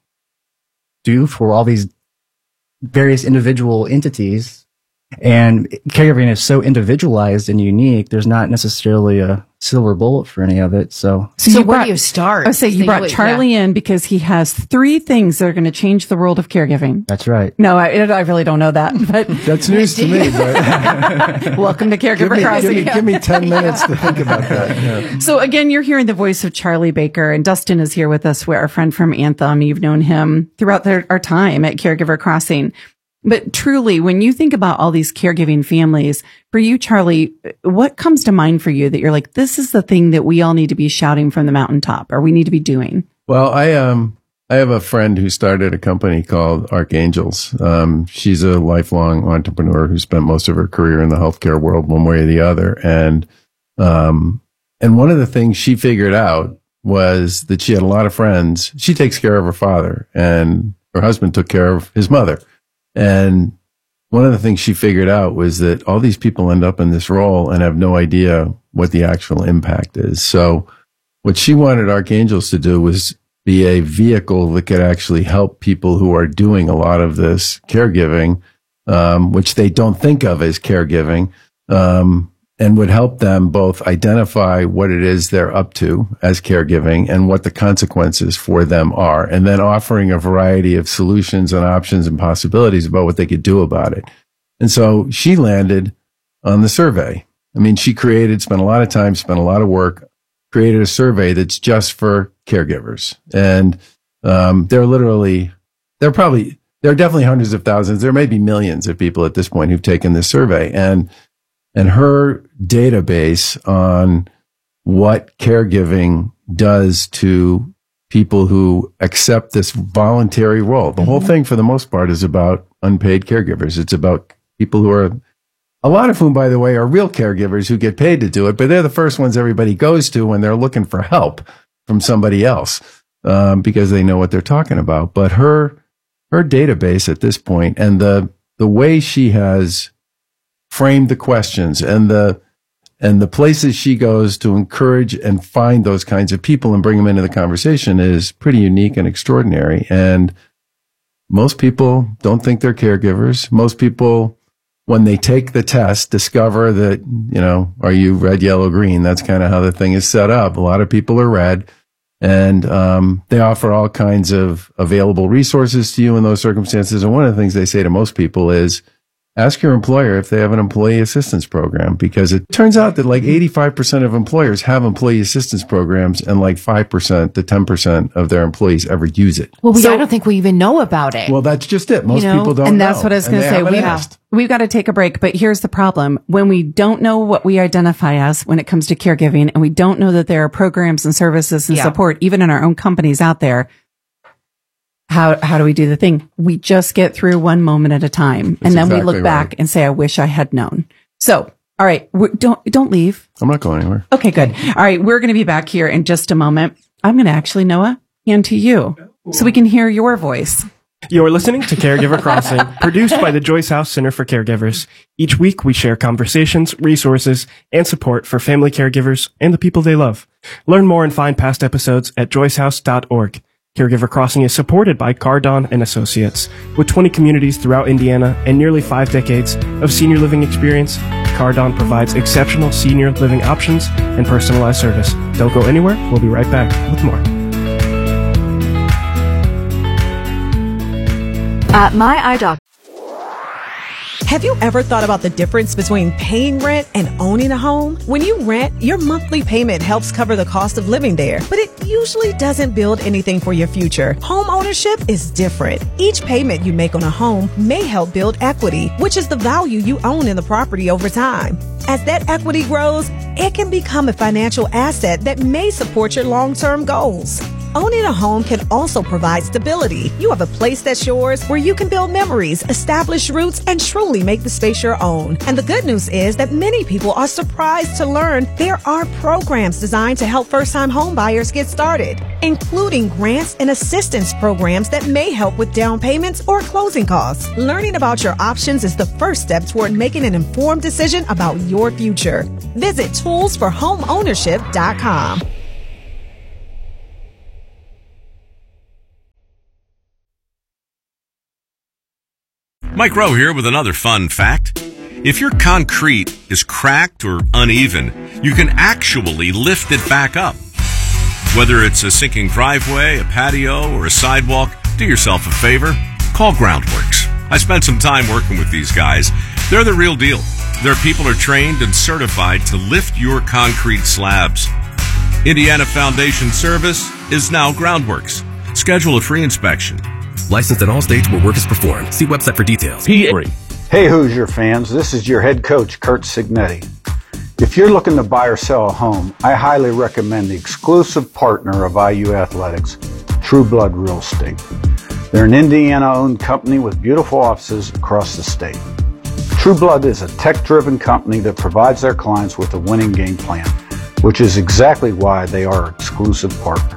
do for all these various individual entities? And caregiving is so individualized and unique. There's not necessarily a silver bullet for any of it. So, so, so where brought, do you start? I say you so brought you, Charlie yeah. in because he has three things that are going to change the world of caregiving. That's right. No, I, I really don't know that, but that's news to me. But welcome to Caregiver give me, Crossing. Give me, give me ten minutes to think about that. Yeah. So again, you're hearing the voice of Charlie Baker, and Dustin is here with us. We're our friend from Anthem. You've known him throughout their, our time at Caregiver Crossing. But truly, when you think about all these caregiving families, for you, Charlie, what comes to mind for you that you're like, this is the thing that we all need to be shouting from the mountaintop, or we need to be doing? Well, I um I have a friend who started a company called Archangels. Um, she's a lifelong entrepreneur who spent most of her career in the healthcare world, one way or the other. And um and one of the things she figured out was that she had a lot of friends. She takes care of her father, and her husband took care of his mother. And one of the things she figured out was that all these people end up in this role and have no idea what the actual impact is. So what she wanted Archangels to do was be a vehicle that could actually help people who are doing a lot of this caregiving, um, which they don't think of as caregiving, um, and would help them both identify what it is they're up to as caregiving and what the consequences for them are, and then offering a variety of solutions and options and possibilities about what they could do about it. And so she landed on the survey. I mean, she created, spent a lot of time, spent a lot of work, created a survey that's just for caregivers. And um, there are literally, there are probably, there are definitely hundreds of thousands, there may be millions of people at this point who've taken this survey. And And her database on what caregiving does to people who accept this voluntary role. The whole thing, for the most part, is about unpaid caregivers. It's about people who are, a lot of whom, by the way, are real caregivers who get paid to do it, but they're the first ones everybody goes to when they're looking for help from somebody else, um, because they know what they're talking about. But her, her database at this point, and the, the way she has framed the questions and the and the places she goes to encourage and find those kinds of people and bring them into the conversation is pretty unique and extraordinary. And most people don't think they're caregivers. Most people, when they take the test, discover that, you know, are you red, yellow, green? That's kind of how the thing is set up. A lot of people are red, and um, they offer all kinds of available resources to you in those circumstances. And one of the things they say to most people is, ask your employer if they have an employee assistance program, because it turns out that like eighty-five percent of employers have employee assistance programs, and like five percent to ten percent of their employees ever use it. Well, we, so, I don't think we even know about it. Well, that's just it. Most you know, people don't and know. And that's what I was going to say. We have, we've got to take a break, but here's the problem. When we don't know what we identify as when it comes to caregiving, and we don't know that there are programs and services and yeah. support, even in our own companies out there, How how do we do the thing? We just get through one moment at a time, That's and then exactly we look back right. and say, "I wish I had known." So, all right, we're, don't don't leave. I'm not going anywhere. Okay, good. All right, we're going to be back here in just a moment. I'm going to actually, Noah, hand to you so we can hear your voice. You're listening to Caregiver Crossing, produced by the Joyce House Center for Caregivers. Each week, we share conversations, resources, and support for family caregivers and the people they love. Learn more and find past episodes at joyce house dot org. Caregiver Crossing is supported by Cardon and Associates. With twenty communities throughout Indiana and nearly five decades of senior living experience, Cardon provides exceptional senior living options and personalized service. Don't go anywhere. We'll be right back with more. At my eye doctor. Have you ever thought about the difference between paying rent and owning a home? When you rent, your monthly payment helps cover the cost of living there, but it usually doesn't build anything for your future. Home ownership is different. Each payment you make on a home may help build equity, which is the value you own in the property over time. As that equity grows, it can become a financial asset that may support your long-term goals. Owning a home can also provide stability. You have a place that's yours where you can build memories, establish roots, and truly make the space your own. And the good news is that many people are surprised to learn there are programs designed to help first-time home buyers get started, including grants and assistance programs that may help with down payments or closing costs. Learning about your options is the first step toward making an informed decision about your future. Visit tools for home ownership dot com. Mike Rowe here with another fun fact. If your concrete is cracked or uneven, you can actually lift it back up. Whether it's a sinking driveway, a patio, or a sidewalk, do yourself a favor. Call Groundworks. I spent some time working with these guys. They're the real deal. Their people are trained and certified to lift your concrete slabs. Indiana Foundation Service is now Groundworks. Schedule a free inspection. Licensed in all states where work is performed. See website for details. Hey Hoosier fans, this is your head coach, Kurt Signetti. If you're looking to buy or sell a home, I highly recommend the exclusive partner of I U Athletics, True Blood Real Estate. They're an Indiana-owned company with beautiful offices across the state. True Blood is a tech-driven company that provides their clients with a winning game plan, which is exactly why they are our exclusive partner.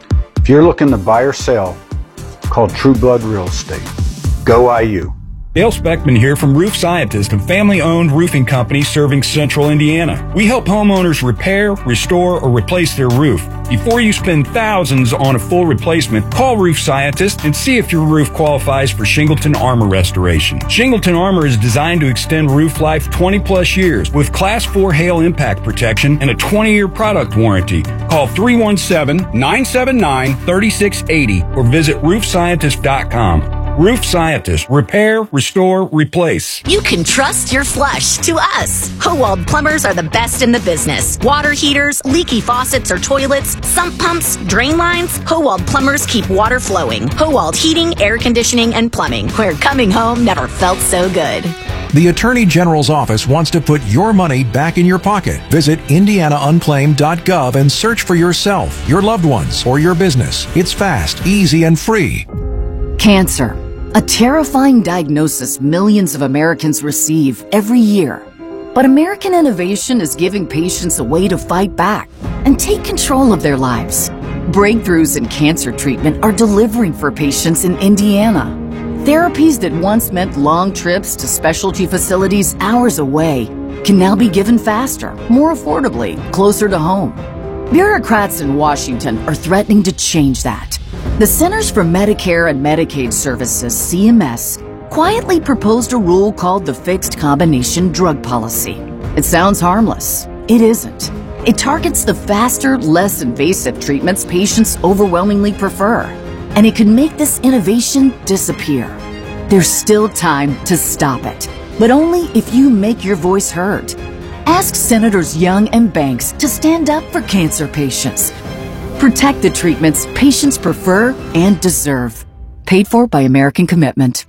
If you're looking to buy or sell, call True Blood Real Estate. Go I U. Dale Speckman here from Roof Scientist, a family-owned roofing company serving central Indiana. We help homeowners repair, restore, or replace their roof. Before you spend thousands on a full replacement, call Roof Scientist and see if your roof qualifies for Shingleton Armor restoration. Shingleton Armor is designed to extend roof life twenty plus years with Class four hail impact protection and a twenty year product warranty. Call three one seven, nine seven nine, three six eight zero or visit roof scientist dot com. Roof Scientist. Repair, restore, replace. You can trust your flush to us. Howald Plumbers are the best in the business. Water heaters, leaky faucets or toilets, sump pumps, drain lines. Howald Plumbers keep water flowing. Howald Heating, Air Conditioning, and Plumbing, where coming home never felt so good. The Attorney General's office wants to put your money back in your pocket. Visit indiana unclaimed dot gov and search for yourself, your loved ones, or your business. It's fast, easy, and free. Cancer. A terrifying diagnosis millions of Americans receive every year. But American innovation is giving patients a way to fight back and take control of their lives. Breakthroughs in cancer treatment are delivering for patients in Indiana. Therapies that once meant long trips to specialty facilities hours away can now be given faster, more affordably, closer to home. Bureaucrats in Washington are threatening to change that. The Centers for Medicare and Medicaid Services, C M S, quietly proposed a rule called the Fixed Combination Drug Policy. It sounds harmless. It isn't. It targets the faster, less invasive treatments patients overwhelmingly prefer. And it could make this innovation disappear. There's still time to stop it, but only if you make your voice heard. Ask Senators Young and Banks to stand up for cancer patients. Protect the treatments patients prefer and deserve. Paid for by American Commitment.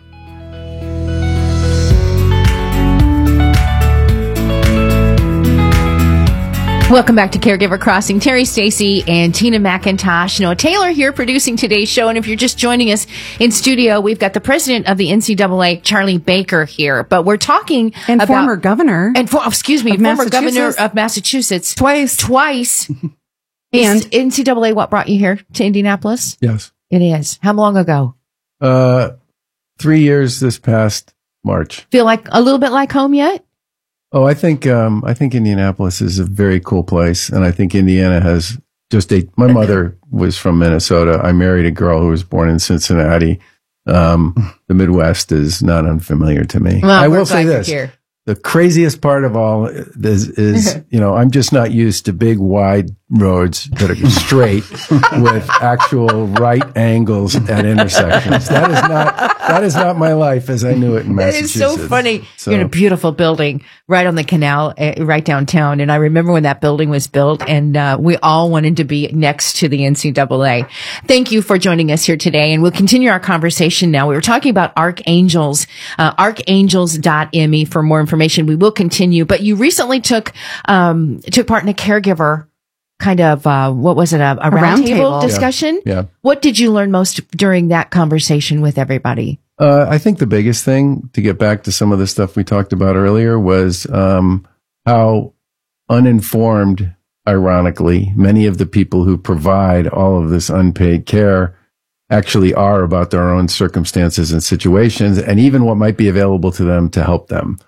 Welcome back to Caregiver Crossing. Terry Stacy and Tina McIntosh. Noah Taylor here producing today's show. And if you're just joining us in studio, we've got the president of the N C double A, Charlie Baker, here. But we're talking and about... former governor. And for, excuse me, former governor of Massachusetts. Twice. Twice. And Is N C double A what brought you here to Indianapolis? Yes. It is. How long ago? Uh, three years this past March. Feel like a little bit like home yet? Oh, I think, um, I think Indianapolis is a very cool place. And I think Indiana has just a, my mother was from Minnesota. I married a girl who was born in Cincinnati. Um, the Midwest is not unfamiliar to me. Well, I will say this. The craziest part of all is, is you know, I'm just not used to big, wide roads that are straight with actual right angles at intersections. That is not that is not my life as I knew it in That Massachusetts. is so funny. So- You're in a beautiful building right on the canal, uh, right downtown. And I remember when that building was built, and uh, we all wanted to be next to the N C double A. Thank you for joining us here today. And we'll continue our conversation now. We were talking about Archangels, uh, archangels dot m e for more information. We will continue. But you recently took, um, took part in a caregiver kind of, uh, what was it, a, a, A roundtable roundtable. discussion? Yeah. Yeah. What did you learn most during that conversation with everybody? Uh, I think the biggest thing, to get back to some of the stuff we talked about earlier, was um, how uninformed, ironically, many of the people who provide all of this unpaid care actually are about their own circumstances and situations, and even what might be available to them to help them.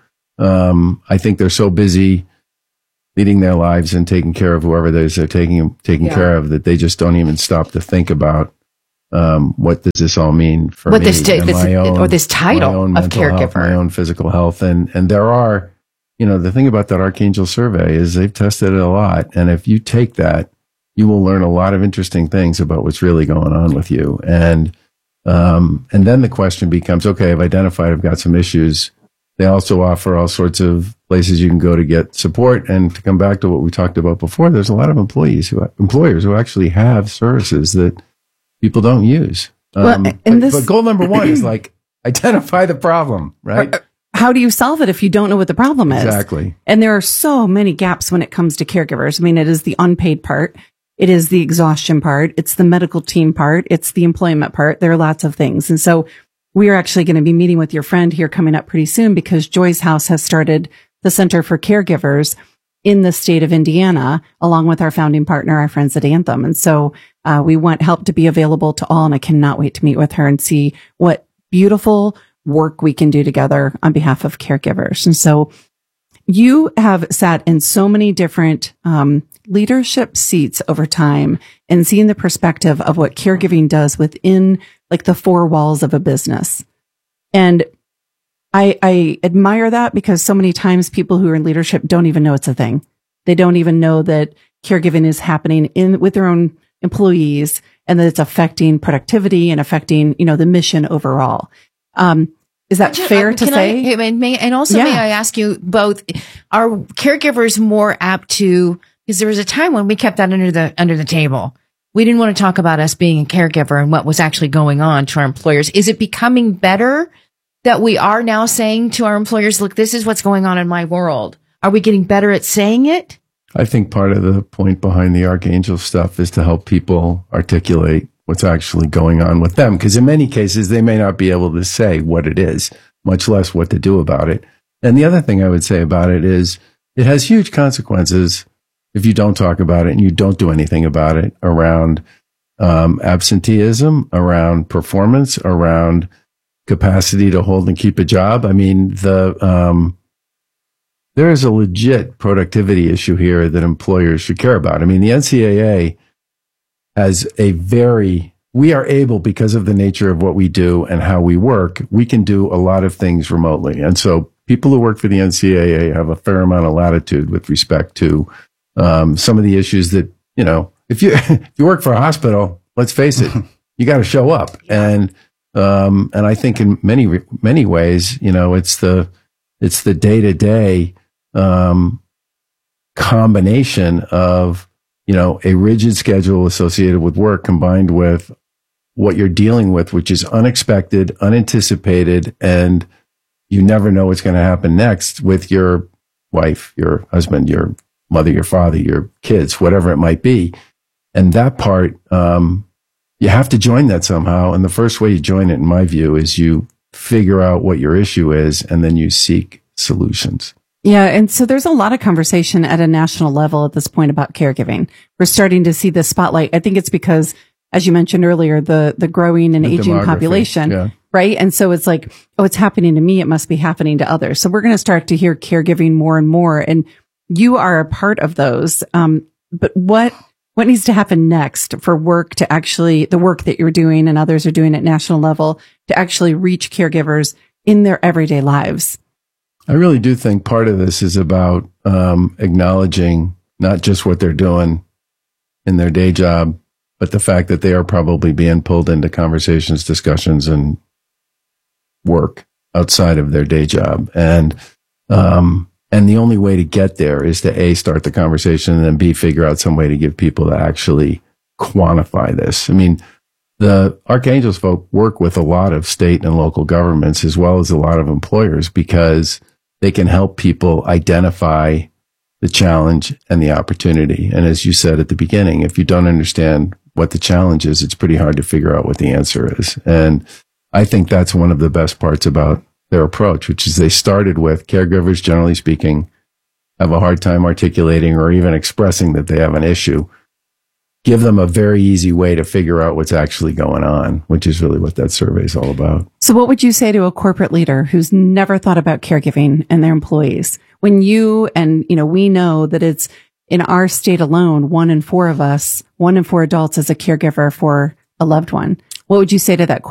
Um, I think they're so busy leading their lives and taking care of whoever it is they're taking taking Yeah. care of that they just don't even stop to think about um, what does this all mean for What me this, and this my own, or this title my own of mental health, caregiver. my own physical health, and and there are, you know, the thing about that Archangel survey is they've tested it a lot, and if you take that, you will learn a lot of interesting things about what's really going on with you, and um, and then the question becomes, okay, I've identified I've got some issues. They also offer all sorts of places you can go to get support. And to come back to what we talked about before, there's a lot of employees who, employers who actually have services that people don't use. Well, Um, and but, this- but goal number one is like, identify the problem, right? How do you solve it if you don't know what the problem is? Exactly. And there are so many gaps when it comes to caregivers. I mean, it is the unpaid part. It is the exhaustion part. It's the medical team part. It's the employment part. There are lots of things. And so we are actually going to be meeting with your friend here coming up pretty soon, because Joy's House has started the Center for Caregivers in the state of Indiana, along with our founding partner, our friends at Anthem. And so uh, we want help to be available to all. And I cannot wait to meet with her and see what beautiful work we can do together on behalf of caregivers. And so you have sat in so many different um, leadership seats over time and seen the perspective of what caregiving does within like the four walls of a business. And I, I admire that, because so many times people who are in leadership don't even know it's a thing. They don't even know that caregiving is happening in with their own employees, and that it's affecting productivity and affecting, you know, the mission overall. Um, is that Can- fair uh, to can say? I, and, may, and also, Yeah. may I ask you both, are caregivers more apt to, because there was a time when we kept that under the, under the table. We didn't want to talk about us being a caregiver and what was actually going on to our employers. Is it becoming better that we are now saying to our employers, look, this is what's going on in my world? Are we getting better at saying it? I think part of the point behind the Archangel stuff is to help people articulate what's actually going on with them. Because in many cases, they may not be able to say what it is, much less what to do about it. And the other thing I would say about it is it has huge consequences if you don't talk about it and you don't do anything about it, around um, absenteeism, around performance, around capacity to hold and keep a job. I mean, the um, there is a legit productivity issue here that employers should care about. I mean, the N C double A has a very, we are able, because of the nature of what we do and how we work, we can do a lot of things remotely. And so people who work for the N C double A have a fair amount of latitude with respect to um, some of the issues that, you know, if you, if you work for a hospital, let's face it, you got to show up. And, um, and I think in many, many ways, you know, it's the, it's the day to day, um, combination of, you know, a rigid schedule associated with work combined with what you're dealing with, which is unexpected, unanticipated, and you never know what's going to happen next with your wife, your husband, your mother, your father, your kids, whatever it might be. And that part, um, you have to join that somehow. And the first way you join it, in my view, is you figure out what your issue is, and then you seek solutions. Yeah. And so there's a lot of conversation at a national level at this point about caregiving. We're starting to see the spotlight. I think it's because, as you mentioned earlier, the, the growing and The aging demography, population, yeah. right? And so it's like, oh, it's happening to me. It must be happening to others. So we're going to start to hear caregiving more and more. And you are a part of those. Um, but what, what needs to happen next for work to actually, the work that you're doing and others are doing at national level, to actually reach caregivers in their everyday lives? I really do think part of this is about um, acknowledging not just what they're doing in their day job, but the fact that they are probably being pulled into conversations, discussions, and work outside of their day job. And, um, and the only way to get there is to A, start the conversation, and then B, figure out some way to get people to actually quantify this. I mean, the Archangels folk work with a lot of state and local governments as well as a lot of employers because they can help people identify the challenge and the opportunity. And as you said at the beginning, if you don't understand what the challenge is, it's pretty hard to figure out what the answer is. And I think that's one of the best parts about their approach, which is they started with caregivers, generally speaking, have a hard time articulating or even expressing that they have an issue. Give them a very easy way to figure out what's actually going on, which is really what that survey is all about. So what would you say to a corporate leader who's never thought about caregiving and their employees? When you, and you know, we know that it's in our state alone, one in four of us, one in four adults is a caregiver for a loved one. What would you say to that